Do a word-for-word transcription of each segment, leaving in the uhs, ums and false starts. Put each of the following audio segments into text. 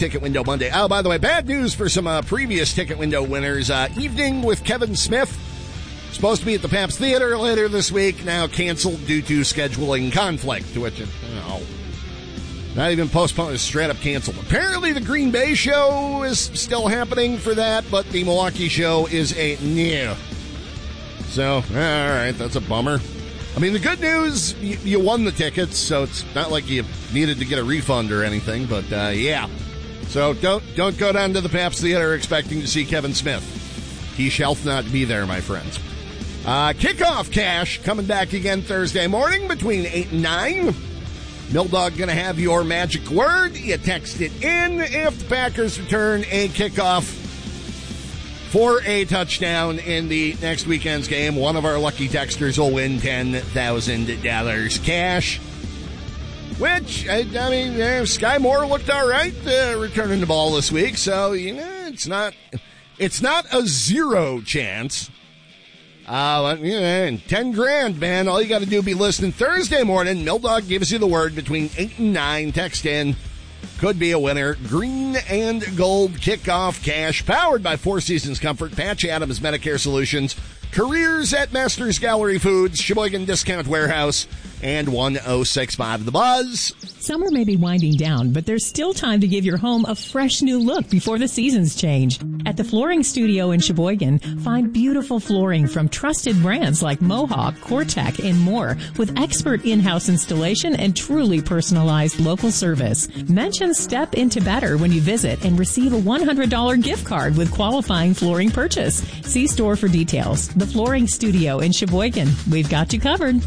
Ticket Window Monday. Oh, by the way, bad news for some uh, previous Ticket Window winners. Uh, Evening with Kevin Smith, supposed to be at the Pabst Theater later this week, now canceled due to scheduling conflict, to which, you know, not even postponed, it's straight up canceled. Apparently the Green Bay show is still happening for that, but the Milwaukee show is a no. So, all right, that's a bummer. I mean, the good news, you, you won the tickets, so it's not like you needed to get a refund or anything, but uh, yeah. So don't don't go down to the Pabst Theater expecting to see Kevin Smith. He shall not be there, my friends. Uh, kickoff cash coming back again Thursday morning between eight and nine. Milldog going to have your magic word. You text it in if the Packers return a kickoff for a touchdown in the next weekend's game. One of our lucky texters will win ten thousand dollars cash. Which, I, I mean, uh, Sky Moore looked all right uh, returning the ball this week. So, you know, it's not, it's not a zero chance. Uh, you know, ten grand, man. All you got to do is be listening Thursday morning. Milldog gives you the word between eight and nine. Text in. Could be a winner. Green and gold kickoff cash powered by Four Seasons Comfort, Patch Adams Medicare Solutions, Careers at Masters Gallery Foods, Sheboygan Discount Warehouse, and one oh six point five The Buzz. Summer may be winding down, but there's still time to give your home a fresh new look before the seasons change. At the Flooring Studio in Sheboygan, find beautiful flooring from trusted brands like Mohawk, Cortec, and more, with expert in-house installation and truly personalized local service. Mention Step Into Better when you visit and receive a one hundred dollars gift card with qualifying flooring purchase. See store for details. The Flooring Studio in Sheboygan. We've got you covered.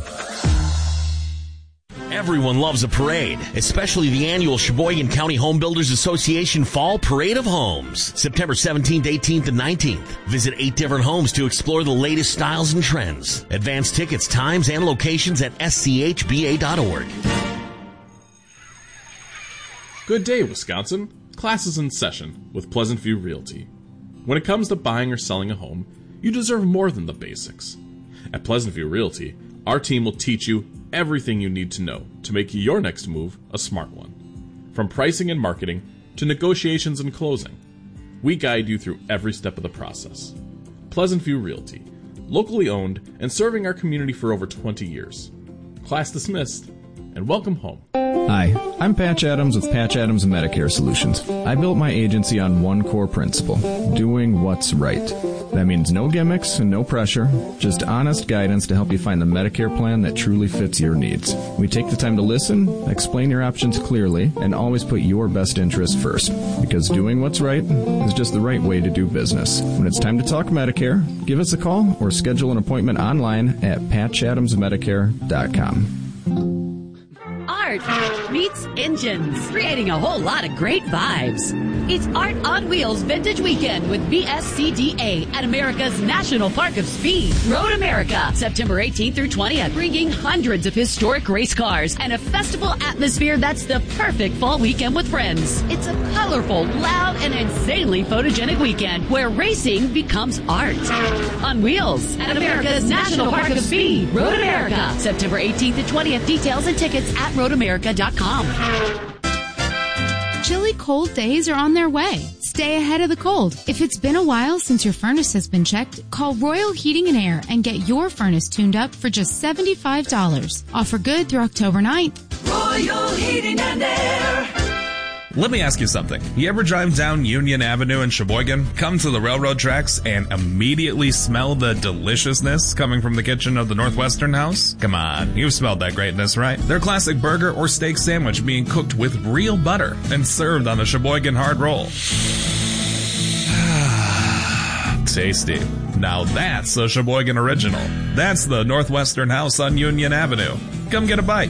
Everyone loves a parade, especially the annual Sheboygan County Home Builders Association Fall Parade of Homes, September seventeenth, eighteenth, and nineteenth. Visit eight different homes to explore the latest styles and trends. Advance tickets, times, and locations at S C H B A dot org. Good day, Wisconsin. Class is in session with Pleasant View Realty. When it comes to buying or selling a home, you deserve more than the basics. At Pleasant View Realty, our team will teach you everything you need to know to make your next move a smart one. From pricing and marketing to negotiations and closing, we guide you through every step of the process. Pleasant View Realty, locally owned and serving our community for over twenty years. Class dismissed, and welcome home. Hi, I'm Patch Adams with Patch Adams Medicare Solutions. I built my agency on one core principle, doing what's right. That means no gimmicks and no pressure, just honest guidance to help you find the Medicare plan that truly fits your needs. We take the time to listen, explain your options clearly, and always put your best interest first, because doing what's right is just the right way to do business. When it's time to talk Medicare, give us a call or schedule an appointment online at patch adams medicare dot com. Art meets engines, creating a whole lot of great vibes. It's Art on Wheels Vintage Weekend with B S C D A at America's National Park of Speed, Road America, September eighteenth through twentieth, bringing hundreds of historic race cars and a festival atmosphere that's the perfect fall weekend with friends. It's a colorful, loud, and insanely photogenic weekend where racing becomes art. On Wheels at America's National Park of Speed, Road America, September eighteenth to twentieth. Details and tickets at road america dot com. Chilly cold days are on their way. Stay ahead of the cold. If it's been a while since your furnace has been checked, call Royal Heating and Air and get your furnace tuned up for just seventy-five dollars. Offer good through October ninth. Royal Heating and Air. Let me ask you something. You ever drive down Union Avenue in Sheboygan, come to the railroad tracks, and immediately smell the deliciousness coming from the kitchen of the Northwestern House? Come on, you've smelled that greatness, right? Their classic burger or steak sandwich being cooked with real butter and served on a Sheboygan hard roll. Tasty. Now that's a Sheboygan original. That's the Northwestern House on Union Avenue. Come get a bite.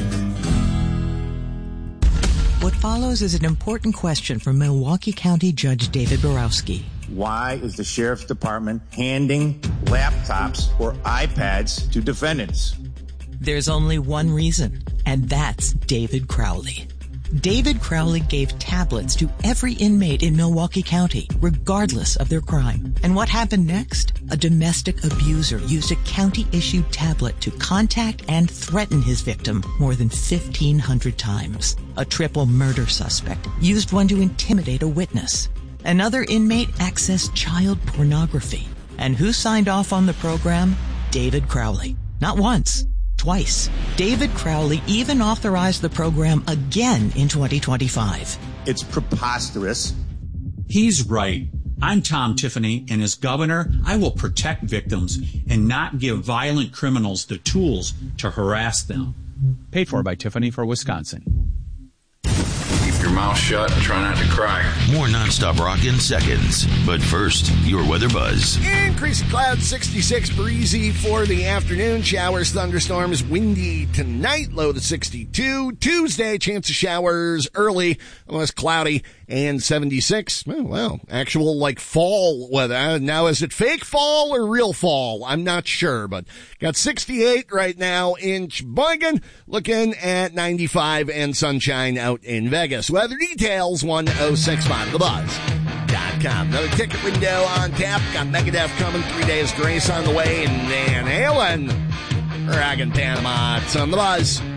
What follows is an important question from Milwaukee County Judge David Borowski. Why is the Sheriff's Department handing laptops or iPads to defendants? There's only one reason, and that's David Crowley. David Crowley gave tablets to every inmate in Milwaukee County, regardless of their crime. And what happened next? A domestic abuser used a county-issued tablet to contact and threaten his victim more than fifteen hundred times. A triple murder suspect used one to intimidate a witness. Another inmate accessed child pornography. And who signed off on the program? David Crowley. Not once, twice. David Crowley even authorized the program again in twenty twenty-five. It's preposterous. He's right. I'm Tom Tiffany, and as governor, I will protect victims and not give violent criminals the tools to harass them. Paid for by Tiffany for Wisconsin. Keep your mouth shut and try not to cry. More nonstop rock in seconds. But first, your weather buzz. Increasing clouds, sixty-six, breezy for the afternoon. Showers, thunderstorms, windy tonight, low to sixty-two. Tuesday, chance of showers early, almost cloudy, and seventy-six. Oh, well, actual, like, fall weather. Now, is it fake fall or real fall? I'm not sure, but got sixty-eight right now in Sheboygan, looking at ninety-five and sunshine out in Vegas. Weather details, one oh six five the buzz dot com. Another ticket window on tap. Got Megadeth coming, Three Days Grace on the way, and Van Halen. Dragon Panama. It's on the buzz.